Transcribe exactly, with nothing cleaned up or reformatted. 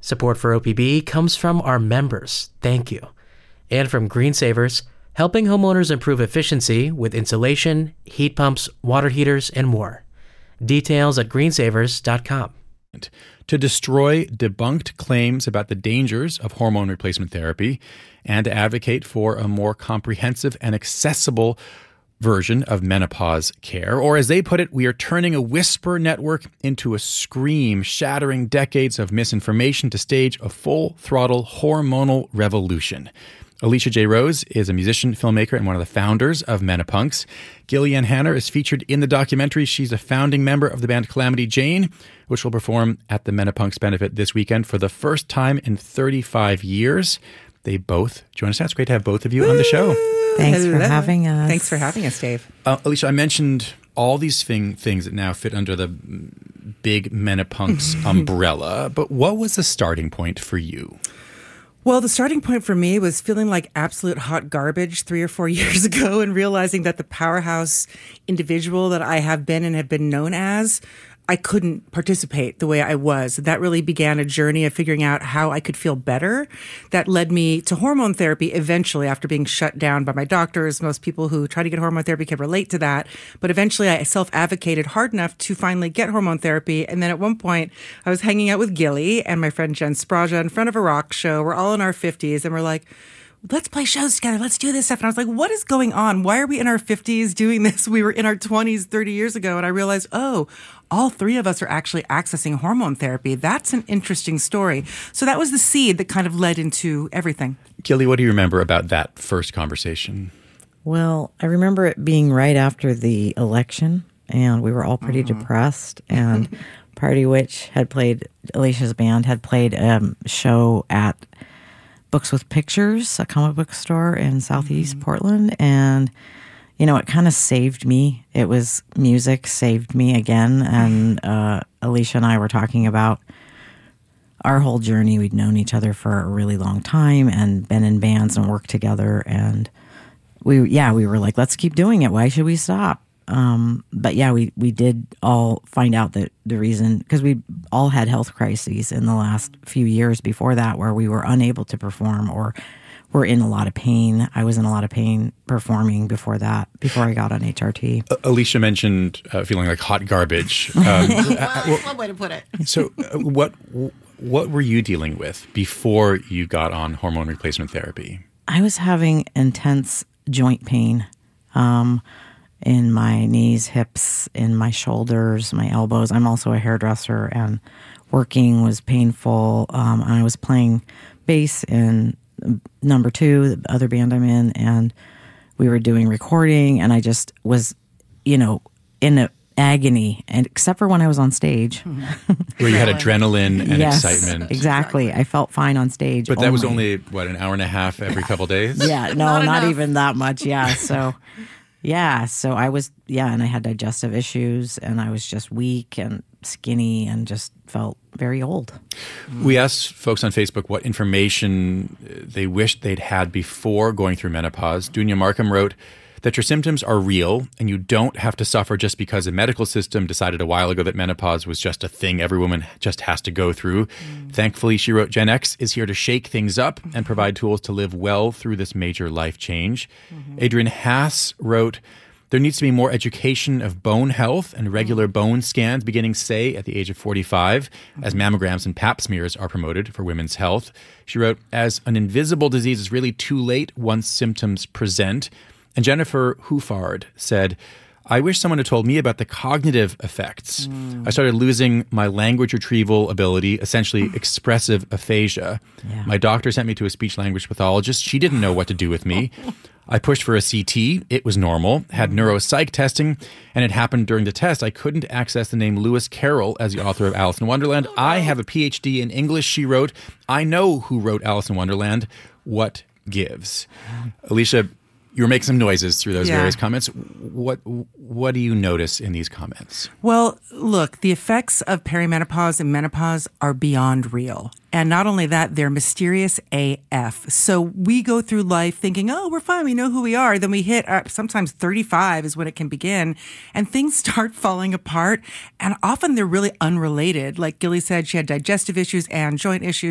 Support for O P B comes from our members. Thank you. And from Green Savers, helping homeowners improve efficiency with insulation, heat pumps, water heaters, and more. Details at green savers dot com. To destroy debunked claims about the dangers of hormone replacement therapy and to advocate for a more comprehensive and accessible version of menopause care. Or as they put it, we are turning a whisper network into a scream, shattering decades of misinformation to stage a full-throttle hormonal revolution. Alicia J. Rose is a musician, filmmaker, and one of the founders of Menopunks. Gillian Hanner is featured in the documentary. She's a founding member of the band Calamity Jane, which will perform at the Menopunks benefit this weekend for the first time in thirty-five years. They both join us now. It's great to have both of you on the show. Thanks Hello. for having us. Thanks for having us, Dave. Uh, Alicia, I mentioned all these thing, things that now fit under the big Menopunks umbrella, but what was the starting point for you? Well, the starting point for me was feeling like absolute hot garbage three or four years ago and realizing that the powerhouse individual that I have been and have been known as, I couldn't participate the way I was. That really began a journey of figuring out how I could feel better. That led me to hormone therapy eventually after being shut down by my doctors. Most people who try to get hormone therapy can relate to that. But eventually I self-advocated hard enough to finally get hormone therapy. And then at one point I was hanging out with Gilly and my friend Jen Spraja in front of a rock show. We're all in our fifties and we're like, let's play shows together. Let's do this stuff. And I was like, what is going on? Why are we in our fifties doing this? We were in our twenties thirty years ago. And I realized, oh, all three of us are actually accessing hormone therapy. That's an interesting story. So that was the seed that kind of led into everything. Gilly, what do you remember about that first conversation? Well, I remember it being right after the election, and we were all pretty mm-hmm. depressed. And Party Witch had played, Alicia's band had played a show at Books with Pictures, a comic book store in Southeast mm-hmm. Portland. And, you know, it kind of saved me. It was music saved me again. And uh, Alicia and I were talking about our whole journey. We'd known each other for a really long time and been in bands and worked together. And we, yeah, we were like, let's keep doing it. Why should we stop? Um, but yeah, we, we did all find out that the reason, because we all had health crises in the last few years before that, where we were unable to perform or were in a lot of pain. I was in a lot of pain performing before that, before I got on H R T. Uh, Alicia mentioned uh, feeling like hot garbage. Um, well, one way to put it. So uh, what, what were you dealing with before you got on hormone replacement therapy? I was having intense joint pain. Um, in my knees, hips, in my shoulders, my elbows. I'm also a hairdresser, and working was painful. Um, I was playing bass in Number Two, the other band I'm in, and we were doing recording, and I just was, you know, in a agony, and except for when I was on stage. Where you had adrenaline and yes, excitement. Exactly. I felt fine on stage. But that only. was only, what, an hour and a half every couple days? Yeah, no, not, not not even that much. Yeah, so... Yeah, so I was, yeah, and I had digestive issues, and I was just weak and skinny and just felt very old. We asked folks on Facebook what information they wished they'd had before going through menopause. Dunya Markham wrote that your symptoms are real and you don't have to suffer just because the medical system decided a while ago that menopause was just a thing every woman just has to go through. Mm. Thankfully, she wrote, Gen X is here to shake things up and provide tools to live well through this major life change. Mm-hmm. Adrian Haas wrote, there needs to be more education of bone health and regular mm. bone scans beginning, say, at the age of forty-five, mm-hmm. as mammograms and pap smears are promoted for women's health. She wrote, as an invisible disease is really too late once symptoms present. And Jennifer Hufard said, I wish someone had told me about the cognitive effects. Mm. I started losing my language retrieval ability, essentially expressive aphasia. Yeah. My doctor sent me to a speech-language pathologist. She didn't know what to do with me. I pushed for a C T. It was normal. Had neuropsych testing, and it happened during the test. I couldn't access the name Lewis Carroll as the author of Alice in Wonderland. Oh, no. I have a P H D in English, she wrote. I know who wrote Alice in Wonderland. What gives? Alicia, you were making some noises through those yeah. various comments. What what do you notice in these comments? Well, look, the effects of perimenopause and menopause are beyond real. And not only that, they're mysterious A F. So we go through life thinking, oh, we're fine, we know who we are. Then we hit, uh, sometimes thirty-five is when it can begin, and things start falling apart. And often they're really unrelated. Like Gilly said, she had digestive issues and joint issues.